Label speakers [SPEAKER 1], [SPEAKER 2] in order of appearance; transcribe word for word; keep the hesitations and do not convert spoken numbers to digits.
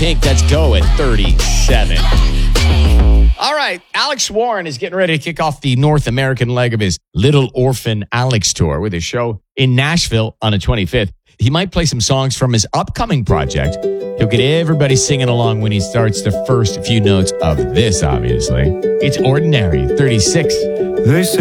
[SPEAKER 1] Pink. Let's go at thirty-seven. All right, Alex Warren is getting ready to kick off the North American leg of his Little Orphan Alex Tour with a show in Nashville on the twenty-fifth. He might play some songs from his upcoming project. He'll get everybody singing along when he starts the first few notes of this, obviously. It's Ordinary, thirty-six.
[SPEAKER 2] They say